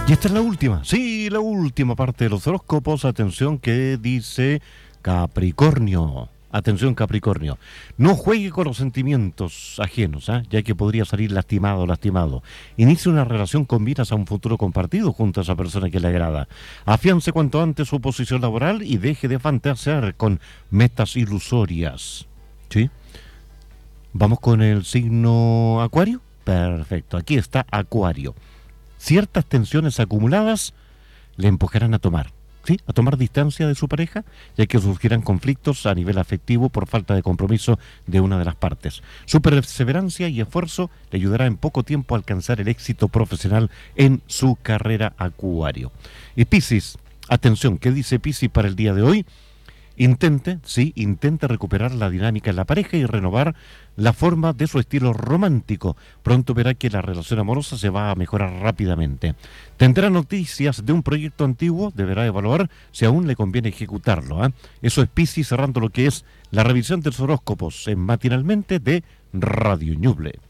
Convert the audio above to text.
Y esta es la última, sí, la última parte de los horóscopos. Atención, que dice Capricornio. Atención, Capricornio. No juegue con los sentimientos ajenos, ya que podría salir lastimado o lastimado. Inicie una relación con miras a un futuro compartido junto a esa persona que le agrada. Afiance cuanto antes su posición laboral y deje de fantasear con metas ilusorias. ¿Sí? ¿Vamos con el signo Acuario? Perfecto, aquí está Acuario. Ciertas tensiones acumuladas le empujarán a tomar, ¿sí? A tomar distancia de su pareja, ya que surgirán conflictos a nivel afectivo por falta de compromiso de una de las partes. Su perseverancia y esfuerzo le ayudará en poco tiempo a alcanzar el éxito profesional en su carrera, Acuario. Y Piscis, atención, ¿qué dice Piscis para el día de hoy? Intente recuperar la dinámica en la pareja y renovar la forma de su estilo romántico. Pronto verá que la relación amorosa se va a mejorar rápidamente. Tendrá noticias de un proyecto antiguo, deberá evaluar si aún le conviene ejecutarlo. Eso es Piscis, cerrando lo que es la revisión de los horóscopos en Matinalmente de Radio Ñuble.